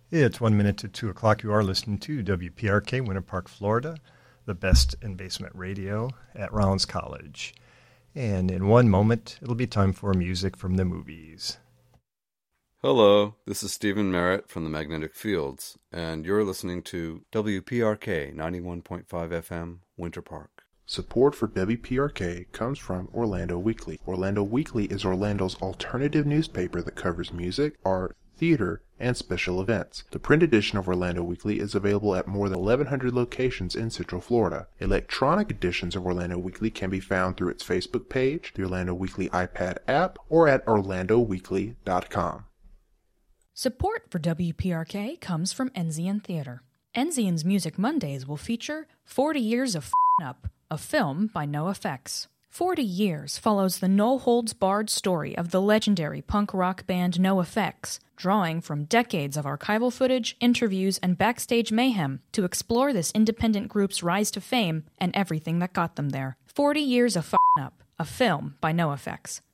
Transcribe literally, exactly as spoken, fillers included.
It's one minute to two o'clock. You are listening to W P R K, Winter Park, Florida, the best in basement radio at Rollins College. And in one moment, it'll be time for music from the movies. Hello, this is Stephen Merritt from the Magnetic Fields, and you're listening to W P R K ninety-one point five F M, Winter Park. Support for W P R K comes from Orlando Weekly. Orlando Weekly is Orlando's alternative newspaper that covers music, art, theater, and special events. The print edition of Orlando Weekly is available at more than eleven hundred locations in Central Florida. Electronic editions of Orlando Weekly can be found through its Facebook page, the Orlando Weekly iPad app, or at orlando weekly dot com. Support for W P R K comes from Enzian Theater. Enzian's Music Mondays will feature forty Years of F***ing Up, a film by NoFX. forty Years follows the no-holds-barred story of the legendary punk rock band NoFX, drawing from decades of archival footage, interviews, and backstage mayhem to explore this independent group's rise to fame and everything that got them there. forty Years of F***ing Up, a film by NoFX.